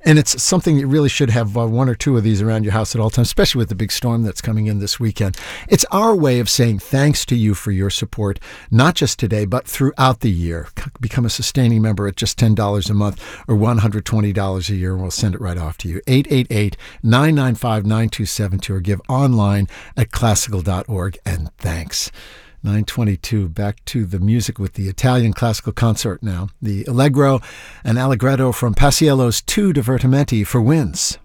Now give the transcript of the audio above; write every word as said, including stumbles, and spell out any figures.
And it's something you really should have uh, one or two of these around your house at all times, especially with the big storm that's coming in this weekend. It's our way of saying thanks to you for your support, not just today, but throughout the year. Become a sustaining member at just ten dollars a month or one hundred twenty dollars a year, and we'll send it right off to you. eight eight eight, nine nine five, nine two seven two or give online at classical dot org. And thanks. nine twenty-two, back to the music with the Italian classical consort now. The Allegro and Allegretto from Paisiello's Two Divertimenti for winds.